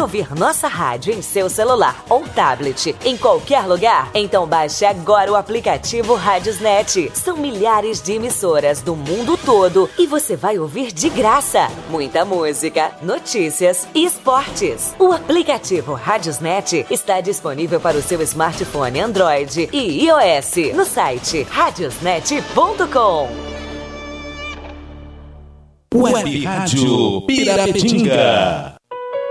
ouvir nossa rádio em seu celular ou tablet, em qualquer lugar? Então baixe agora o aplicativo Radiosnet. São milhares de emissoras do mundo todo e você vai ouvir de graça muita música, notícias e esportes. O aplicativo Radiosnet está disponível para o seu smartphone Android e iOS no site radiosnet.com. Web Rádio Pirapetinga.